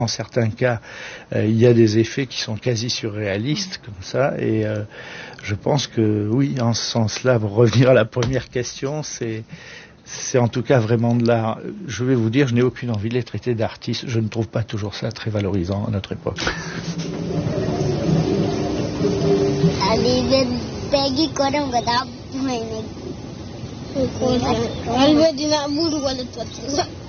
En certains cas, il y a des effets qui sont quasi surréalistes comme ça, et je pense que oui, en ce sens-là, pour revenir à la première question, c'est en tout cas vraiment de l'art. Je vais vous dire, je n'ai aucune envie de les traiter d'artistes. Je ne trouve pas toujours ça très valorisant à notre époque. Allez,